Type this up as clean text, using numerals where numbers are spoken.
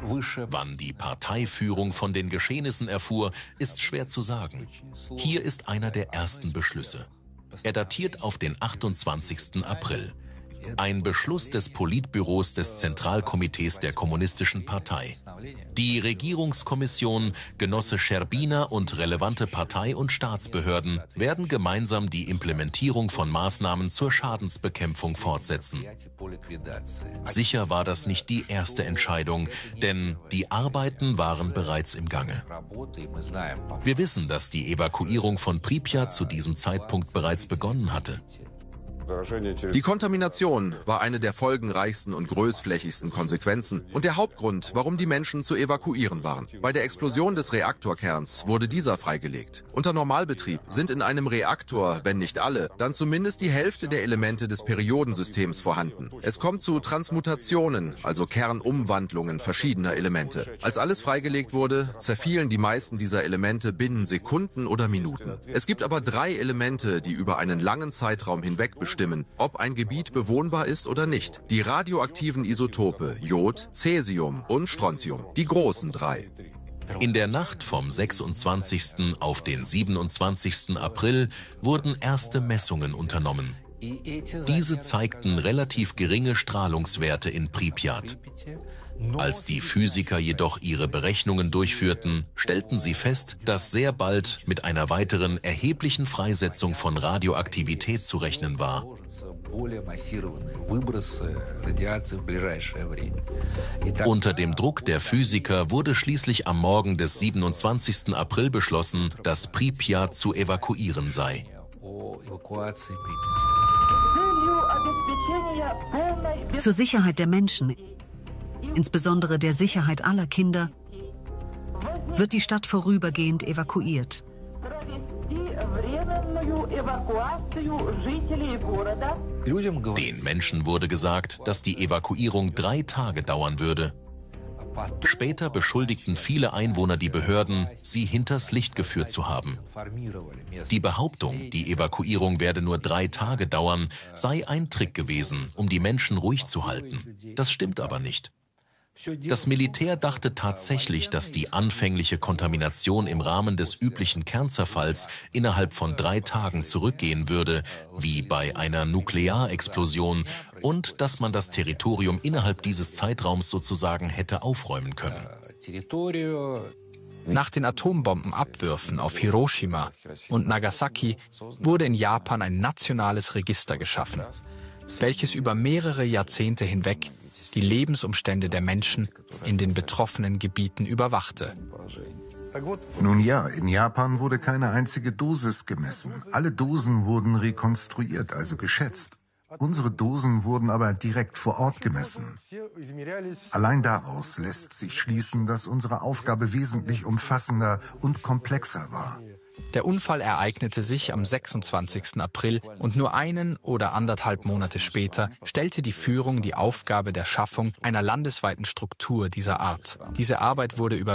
Wann die Parteiführung von den Geschehnissen erfuhr, ist schwer zu sagen. Hier ist einer der ersten Beschlüsse. Er datiert auf den 28. April. Ein Beschluss des Politbüros des Zentralkomitees der Kommunistischen Partei. Die Regierungskommission, Genosse Scherbina und relevante Partei- und Staatsbehörden werden gemeinsam die Implementierung von Maßnahmen zur Schadensbekämpfung fortsetzen. Sicher war das nicht die erste Entscheidung, denn die Arbeiten waren bereits im Gange. Wir wissen, dass die Evakuierung von Pripyat zu diesem Zeitpunkt bereits begonnen hatte. Die Kontamination war eine der folgenreichsten und größtflächigsten Konsequenzen und der Hauptgrund, warum die Menschen zu evakuieren waren. Bei der Explosion des Reaktorkerns wurde dieser freigelegt. Unter Normalbetrieb sind in einem Reaktor, wenn nicht alle, dann zumindest die Hälfte der Elemente des Periodensystems vorhanden. Es kommt zu Transmutationen, also Kernumwandlungen verschiedener Elemente. Als alles freigelegt wurde, zerfielen die meisten dieser Elemente binnen Sekunden oder Minuten. Es gibt aber 3 Elemente, die über einen langen Zeitraum hinweg bestimmen, ob ein Gebiet bewohnbar ist oder nicht. Die radioaktiven Isotope Jod, Cäsium und Strontium. Die großen 3. In der Nacht vom 26. auf den 27. April wurden erste Messungen unternommen. Diese zeigten relativ geringe Strahlungswerte in Pripyat. Als die Physiker jedoch ihre Berechnungen durchführten, stellten sie fest, dass sehr bald mit einer weiteren erheblichen Freisetzung von Radioaktivität zu rechnen war. Unter dem Druck der Physiker wurde schließlich am Morgen des 27. April beschlossen, dass Pripyat zu evakuieren sei. Zur Sicherheit der Menschen, insbesondere der Sicherheit aller Kinder, wird die Stadt vorübergehend evakuiert. Den Menschen wurde gesagt, dass die Evakuierung 3 Tage dauern würde. Später beschuldigten viele Einwohner die Behörden, sie hinters Licht geführt zu haben. Die Behauptung, die Evakuierung werde nur 3 Tage dauern, sei ein Trick gewesen, um die Menschen ruhig zu halten. Das stimmt aber nicht. Das Militär dachte tatsächlich, dass die anfängliche Kontamination im Rahmen des üblichen Kernzerfalls innerhalb von 3 Tagen zurückgehen würde, wie bei einer Nuklearexplosion, und dass man das Territorium innerhalb dieses Zeitraums sozusagen hätte aufräumen können. Nach den Atombombenabwürfen auf Hiroshima und Nagasaki wurde in Japan ein nationales Register geschaffen, welches über mehrere Jahrzehnte hinweg die Lebensumstände der Menschen in den betroffenen Gebieten überwachte. Nun ja, in Japan wurde keine einzige Dosis gemessen. Alle Dosen wurden rekonstruiert, also geschätzt. Unsere Dosen wurden aber direkt vor Ort gemessen. Allein daraus lässt sich schließen, dass unsere Aufgabe wesentlich umfassender und komplexer war. Der Unfall ereignete sich am 26. April und nur 1 oder 1,5 Monate später stellte die Führung die Aufgabe der Schaffung einer landesweiten Struktur dieser Art. Diese Arbeit wurde über